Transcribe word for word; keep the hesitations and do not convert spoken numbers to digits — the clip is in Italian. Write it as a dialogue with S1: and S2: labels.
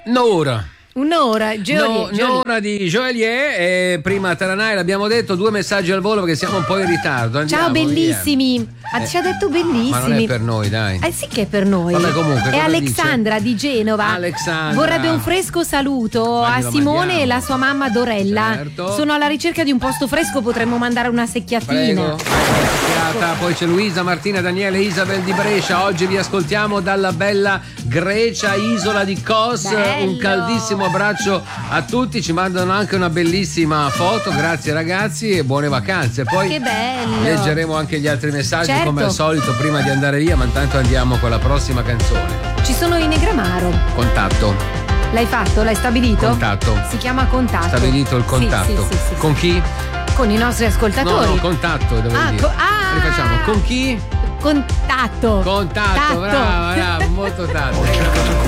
S1: Un'ora.
S2: Un'ora, Geolier,
S1: no, un'ora di Geolier e prima Taranai l'abbiamo detto, due messaggi al volo perché siamo un po' in ritardo. Andiamo,
S2: ciao bellissimi,
S1: eh.
S2: ci ha detto bellissimi.
S1: Ma non è per noi, dai.
S2: Eh sì che è per noi.
S1: Vabbè, comunque,
S2: è Alexandra dice? di Genova.
S1: Alexandra.
S2: Vorrebbe un fresco saluto
S1: Ma
S2: a Simone
S1: mandiamo.
S2: e la sua mamma Dorella.
S1: Certo.
S2: Sono alla ricerca di un posto fresco, potremmo mandare una secchiatina.
S1: Prego. Poi c'è Luisa, Martina, Daniele, Isabel di Brescia. Oggi vi ascoltiamo dalla bella Grecia, isola di Kos.
S2: Bello.
S1: Un caldissimo abbraccio a tutti, ci mandano anche una bellissima foto, grazie ragazzi e buone vacanze. Poi
S2: che bello,
S1: leggeremo anche gli altri messaggi,
S2: certo,
S1: come al solito prima di andare via, ma intanto andiamo con la prossima canzone.
S2: Ci sono i Negramaro.
S1: Contatto.
S2: L'hai fatto? L'hai stabilito?
S1: Contatto.
S2: Si chiama contatto.
S1: Stabilito il contatto.
S2: Sì, sì, sì, sì,
S1: con chi?
S2: Con i nostri ascoltatori.
S1: No, no, contatto devo
S2: ah,
S1: dire.
S2: Co- ah,
S1: Rifacciamo, con chi?
S2: Contatto.
S1: Contatto,
S2: Tatto.
S1: brava, brava, molto tanto.